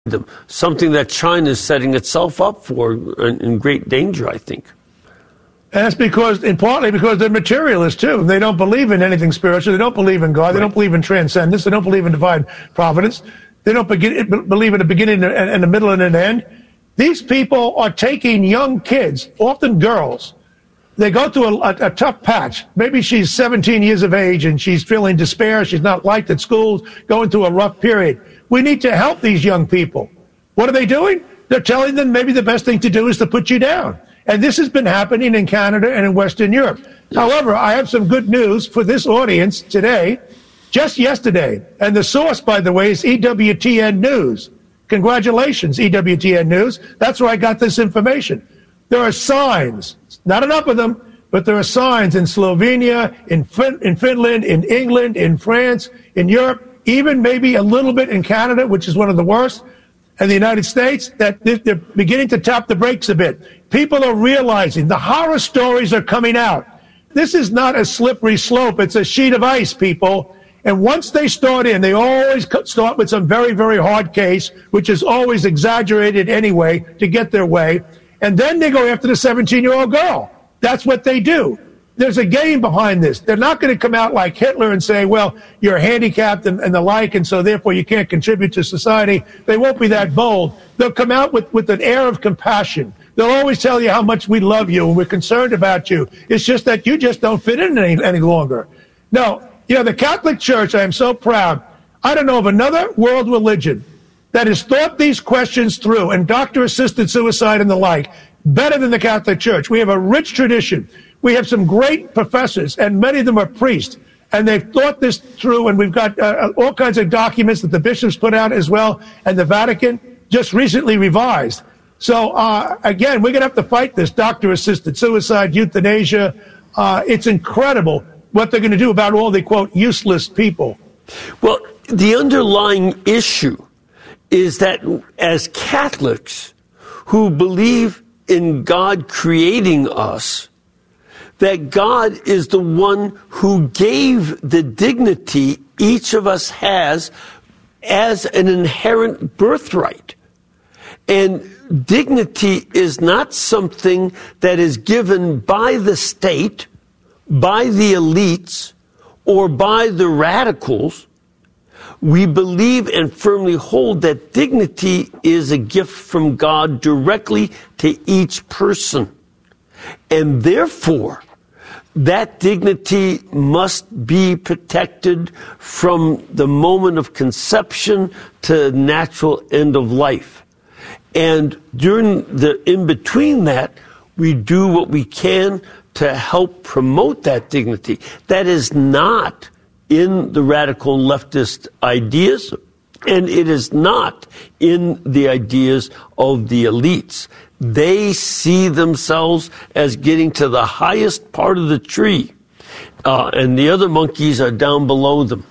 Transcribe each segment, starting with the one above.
them, something that China is setting itself up for in great danger, I think. And that's because, and partly because they're materialists too. They don't believe in anything spiritual. They don't believe in God. Right. They don't believe in transcendence. They don't believe in divine providence. They don't believe in a beginning and a middle and an end. These people are taking young kids, often girls. They go through a tough patch. Maybe she's 17 years of age and she's feeling despair. She's not liked at school, going through a rough period. We need to help these young people. What are they doing? They're telling them maybe the best thing to do is to put you down. And this has been happening in Canada and in Western Europe. However, I have some good news for this audience today, just yesterday. And the source, by the way, is EWTN News. Congratulations, EWTN News. That's where I got this information. There are signs, not enough of them, but there are signs in Slovenia, in Finland, in England, in France, in Europe, even maybe a little bit in Canada, which is one of the worst, and the United States, that they're beginning to tap the brakes a bit. People are realizing the horror stories are coming out. This is not a slippery slope. It's a sheet of ice, people. And once they start in, they always start with some very, very hard case, which is always exaggerated anyway to get their way. And then they go after the 17-year-old girl. That's what they do. There's a game behind this. They're not going to come out like Hitler and say, well, you're handicapped and the like, and so therefore you can't contribute to society. They won't be that bold. They'll come out with an air of compassion. They'll always tell you how much we love you and we're concerned about you. It's just that you just don't fit in any longer. No, the Catholic Church, I am so proud. I don't know of another world religion that has thought these questions through, and doctor-assisted suicide and the like, better than the Catholic Church. We have a rich tradition. We have some great professors, and many of them are priests, and they've thought this through, and we've got all kinds of documents that the bishops put out as well, and the Vatican just recently revised. So, again, we're going to have to fight this doctor-assisted suicide, euthanasia. It's incredible what they're going to do about all the, quote, useless people. Well, the underlying issue is that as Catholics who believe in God creating us, that God is the one who gave the dignity each of us has as an inherent birthright. And dignity is not something that is given by the state, by the elites, or by the radicals. We believe and firmly hold that dignity is a gift from God directly to each person. And therefore, that dignity must be protected from the moment of conception to natural end of life. And during the in-between that, we do what we can to help promote that dignity. That is not in the radical leftist ideas, and it is not in the ideas of the elites. They see themselves as getting to the highest part of the tree, and the other monkeys are down below them.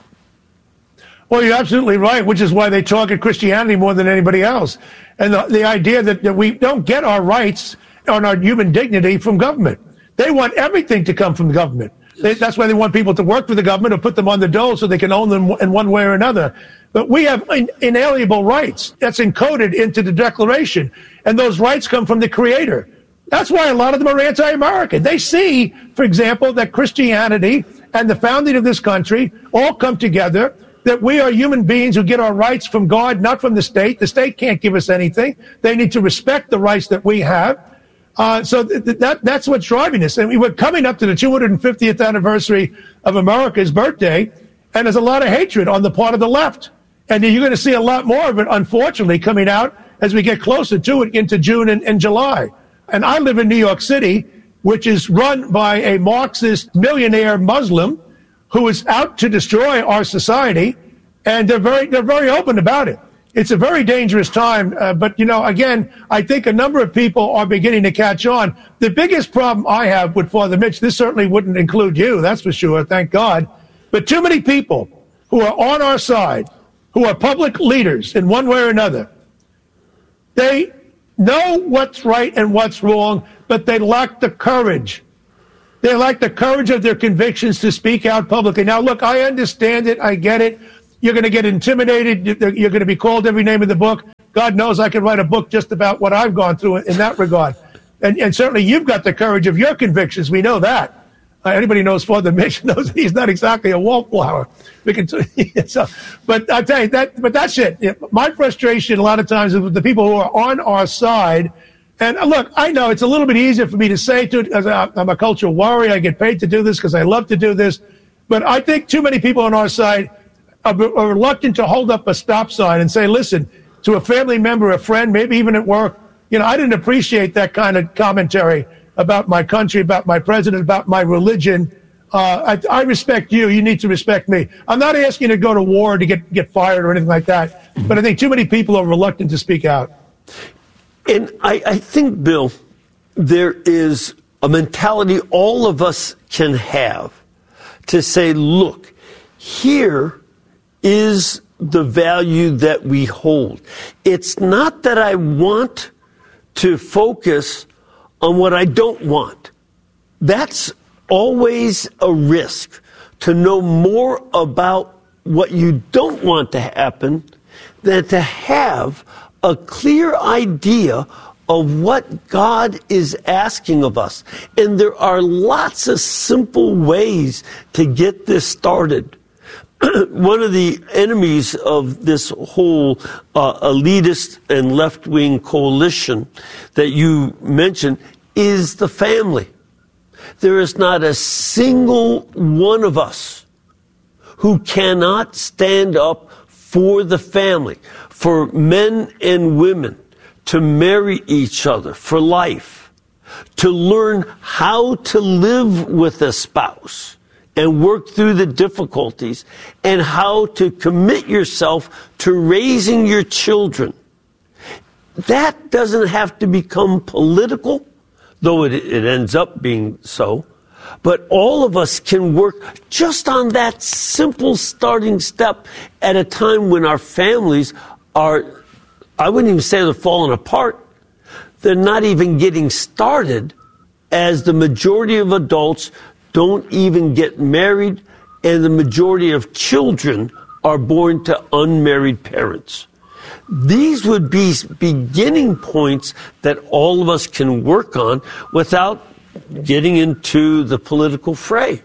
Well, you're absolutely right, which is why they target Christianity more than anybody else. And the idea that we don't get our rights on our human dignity from government. They want everything to come from the government. That's why they want people to work for the government or put them on the dole so they can own them in one way or another. But we have inalienable rights. That's encoded into the Declaration. And those rights come from the Creator. That's why a lot of them are anti-American. They see, for example, that Christianity and the founding of this country all come together, that we are human beings who get our rights from God, not from the state. The state can't give us anything. They need to respect the rights that we have. So that's what's driving this. And we're coming up to the 250th anniversary of America's birthday, and there's a lot of hatred on the part of the left. And you're going to see a lot more of it, unfortunately, coming out as we get closer to it into June and July. And I live in New York City, which is run by a Marxist millionaire Muslim who is out to destroy our society, and they're very open about it. It's a very dangerous time, but, again, I think a number of people are beginning to catch on. The biggest problem I have with Father Mitch, this certainly wouldn't include you, that's for sure, thank God, but too many people who are on our side, who are public leaders in one way or another, they know what's right and what's wrong, but they lack the courage. They lack the courage of their convictions to speak out publicly. Now, look, I understand it. I get it. You're going to get intimidated. You're going to be called every name in the book. God knows I could write a book just about what I've gone through in that regard. And certainly you've got the courage of your convictions. We know that. Anybody knows Father Mitch knows he's not exactly a wallflower. But I tell you but that's it. My frustration a lot of times is with the people who are on our side. And look, I know it's a little bit easier for me to say to it because I'm a cultural warrior. I get paid to do this because I love to do this. But I think too many people on our side are reluctant to hold up a stop sign and say, listen, to a family member, a friend, maybe even at work, I didn't appreciate that kind of commentary about my country, about my president, about my religion. I respect you. You need to respect me. I'm not asking you to go to war to get fired or anything like that. But I think too many people are reluctant to speak out. And I think, Bill, there is a mentality all of us can have to say, look, here is the value that we hold. It's not that I want to focus on what I don't want. That's always a risk, to know more about what you don't want to happen than to have a clear idea of what God is asking of us. And there are lots of simple ways to get this started. One of the enemies of this whole elitist and left-wing coalition that you mentioned is the family. There is not a single one of us who cannot stand up for the family, for men and women to marry each other for life, to learn how to live with a spouse and work through the difficulties, and how to commit yourself to raising your children. That doesn't have to become political, though it ends up being so. But all of us can work just on that simple starting step at a time when our families are, I wouldn't even say they're falling apart. They're not even getting started, as the majority of adults don't even get married, and the majority of children are born to unmarried parents. These would be beginning points that all of us can work on without getting into the political fray.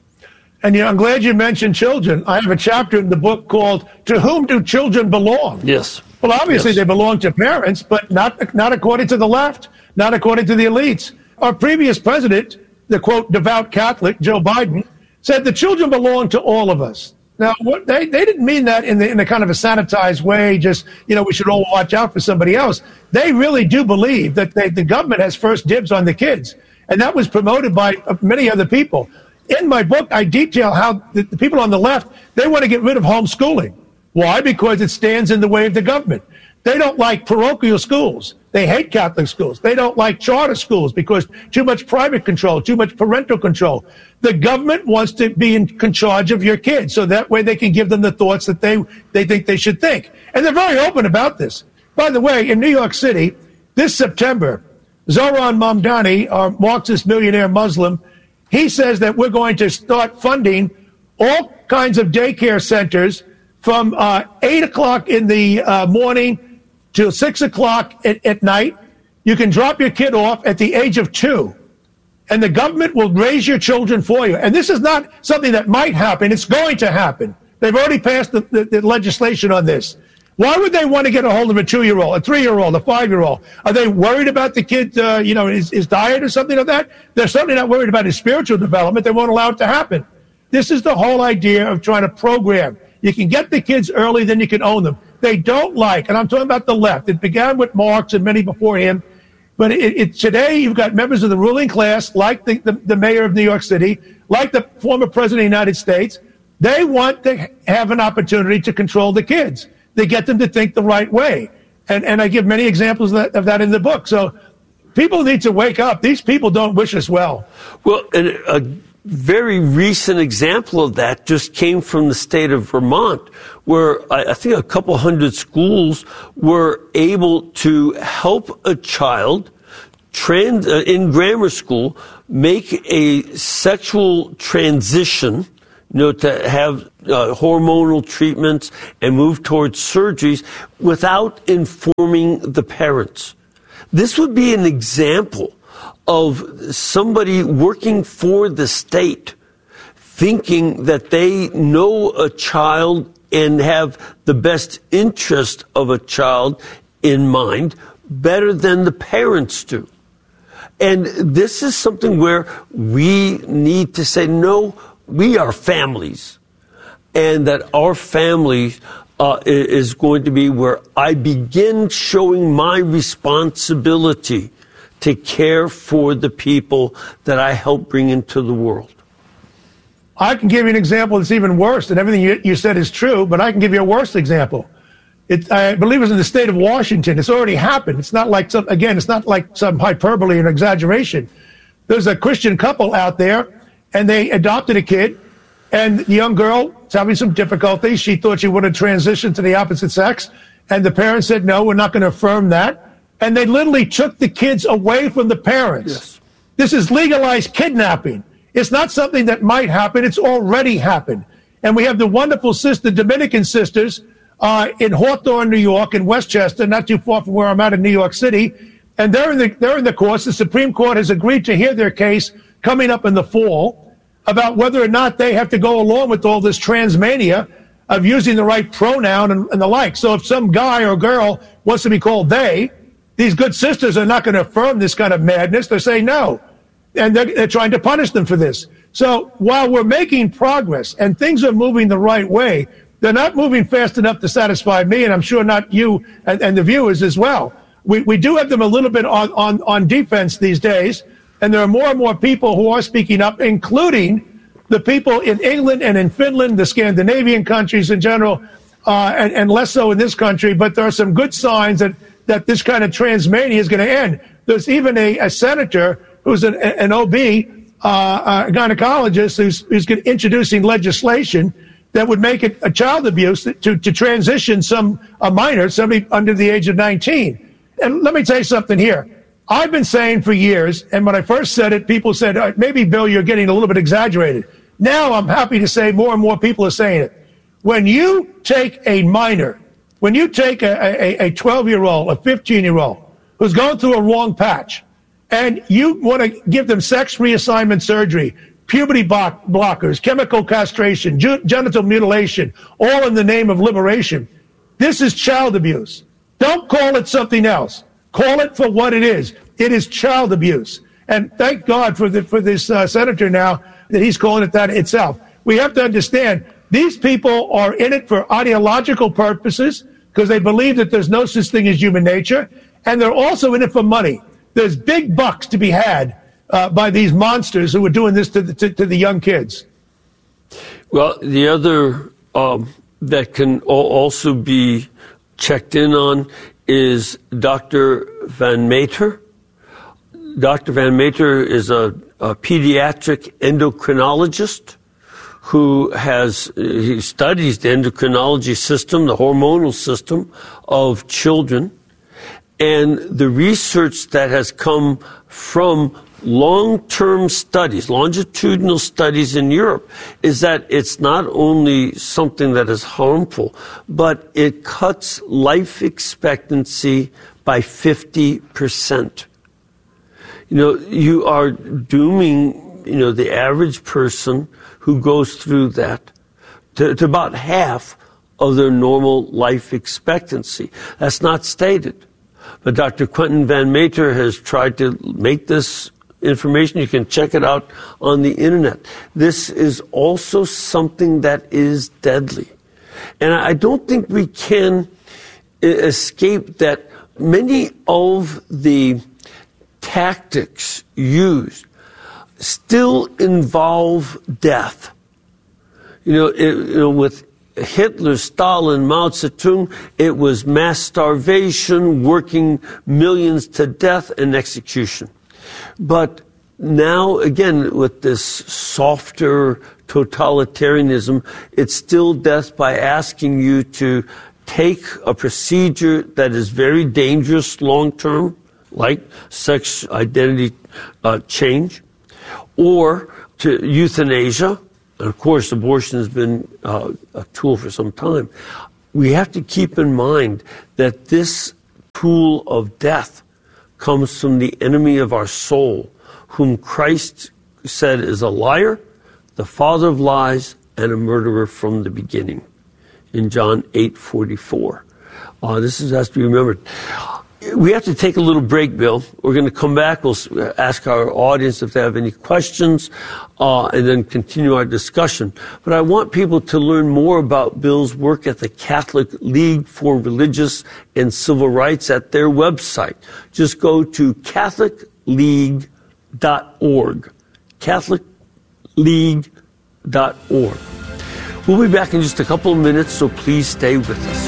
And I'm glad you mentioned children. I have a chapter in the book called "To Whom Do Children Belong?" Yes. Well, obviously they belong to parents, but not according to the left, not according to the elites. Our previous president, the quote devout Catholic Joe Biden, said the children belong to all of us. Now, they didn't mean that in the kind of a sanitized way, just, we should all watch out for somebody else. They really do believe that the government has first dibs on the kids. And that was promoted by many other people. In my book, I detail how the people on the left, they want to get rid of homeschooling. Why? Because it stands in the way of the government. They don't like parochial schools. They hate Catholic schools. They don't like charter schools because too much private control, too much parental control. The government wants to be in charge of your kids, so that way they can give them the thoughts that they think they should think. And they're very open about this. By the way, in New York City, this September, Zohran Mamdani, our Marxist millionaire Muslim, he says that we're going to start funding all kinds of daycare centers from 8 o'clock in the morning till 6 o'clock at night. You can drop your kid off at the age of 2, and the government will raise your children for you. And this is not something that might happen. It's going to happen. They've already passed the legislation on this. Why would they want to get a hold of a 2-year-old, a 3-year-old, a 5-year-old? Are they worried about the kid, his diet or something like that? They're certainly not worried about his spiritual development. They won't allow it to happen. This is the whole idea of trying to program. You can get the kids early, then you can own them. They don't like, and I'm talking about the left. It began with Marx and many before him. But today you've got members of the ruling class, like the mayor of New York City, like the former president of the United States. They want to have an opportunity to control the kids. They get them to think the right way. And I give many examples of that in the book. So people need to wake up. These people don't wish us well. Well, and a very recent example of that just came from the state of Vermont, where I think a couple hundred schools were able to help a child in grammar school make a sexual transition, to have hormonal treatments and move towards surgeries without informing the parents. This would be an example of somebody working for the state, thinking that they know a child and have the best interest of a child in mind better than the parents do. And this is something where we need to say, no, we are families. And that our family is going to be where I begin showing my responsibility to care for the people that I help bring into the world. I can give you an example that's even worse, and everything you said is true, but I can give you a worse example. I believe it's in the state of Washington. It's already happened. It's not like it's not like some hyperbole or exaggeration. There's a Christian couple out there, and they adopted a kid, and the young girl was having some difficulties. She thought she wanted to transition to the opposite sex, and the parents said, no, we're not going to affirm that. And they literally took the kids away from the parents. Yes. This is legalized kidnapping. It's not something that might happen. It's already happened. And we have the wonderful Dominican sisters in Hawthorne, New York, in Westchester, not too far from where I'm at in New York City. And they're in the course. The Supreme Court has agreed to hear their case coming up in the fall about whether or not they have to go along with all this transmania of using the right pronoun and the like. So if some guy or girl wants to be called they, these good sisters are not going to affirm this kind of madness. They're saying no. And they're trying to punish them for this. So while we're making progress and things are moving the right way, they're not moving fast enough to satisfy me, and I'm sure not you and the viewers as well. We do have them a little bit on defense these days, and there are more and more people who are speaking up, including the people in England and in Finland, the Scandinavian countries in general, and less so in this country. But there are some good signs that this kind of transmania is going to end. There's even a senator who's an OB, a gynecologist, who's introducing legislation that would make it a child abuse to transition a minor, somebody under the age of 19. And let me tell you something here. I've been saying for years, and when I first said it, people said, maybe, Bill, you're getting a little bit exaggerated. Now I'm happy to say more and more people are saying it. When you take a minor, when you take a 12-year-old, a 15-year-old who's going through a wrong patch, and you want to give them sex reassignment surgery, puberty blockers, chemical castration, genital mutilation, all in the name of liberation, this is child abuse. Don't call it something else. Call it for what it is. It is child abuse. And thank God for this senator now that he's calling it that itself. We have to understand these people are in it for ideological purposes because they believe that there's no such thing as human nature, and they're also in it for money. There's big bucks to be had by these monsters who are doing this to the young kids. Well, the other that can also be checked in on is Dr. Van Meter. Dr. Van Meter is a pediatric endocrinologist who he studies the endocrinology system, the hormonal system of children. And the research that has come from long-term studies, longitudinal studies in Europe, is that it's not only something that is harmful, but it cuts life expectancy by 50%. You are dooming, the average person who goes through that to about half of their normal life expectancy. That's not stated. But Dr. Quentin Van Meter has tried to make this information. You can check it out on the internet. This is also something that is deadly. And I don't think we can escape that many of the tactics used still involve death. With Hitler, Stalin, Mao Zedong, it was mass starvation, working millions to death, and execution. But now, again, with this softer totalitarianism, it's still death by asking you to take a procedure that is very dangerous long-term, like sex identity change, or to euthanasia, And of course, abortion has been a tool for some time. We have to keep in mind that this tool of death comes from the enemy of our soul, whom Christ said is a liar, the father of lies, and a murderer from the beginning, in John 8:44. This has to be remembered. We have to take a little break, Bill. We're going to come back. We'll ask our audience if they have any questions, and then continue our discussion. But I want people to learn more about Bill's work at the Catholic League for Religious and Civil Rights at their website. Just go to CatholicLeague.org. CatholicLeague.org. We'll be back in just a couple of minutes, so please stay with us.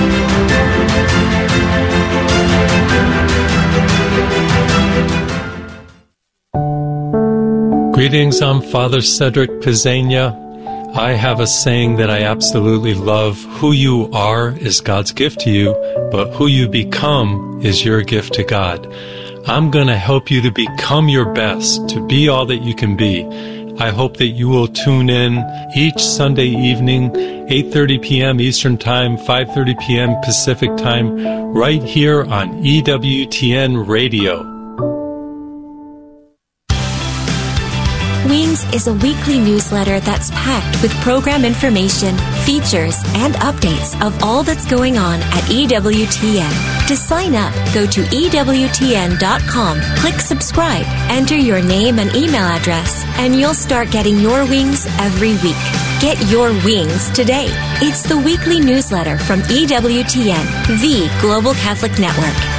Greetings, I'm Father Cedric Pizzania. I have a saying that I absolutely love. Who you are is God's gift to you, but who you become is your gift to God. I'm going to help you to become your best, to be all that you can be. I hope that you will tune in each Sunday evening, 8:30 p.m. Eastern Time, 5:30 p.m. Pacific Time, right here on EWTN Radio. Wings is a weekly newsletter that's packed with program information, features, and updates of all that's going on at EWTN. To sign up, go to EWTN.com, click subscribe, enter your name and email address, and you'll start getting your wings every week. Get your wings today. It's the weekly newsletter from EWTN, the Global Catholic Network.